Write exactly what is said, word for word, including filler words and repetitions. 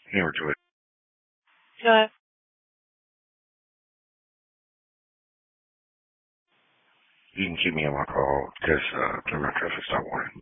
Hammer to it. Good. You can keep me on my call because uh, my traffic stop warning.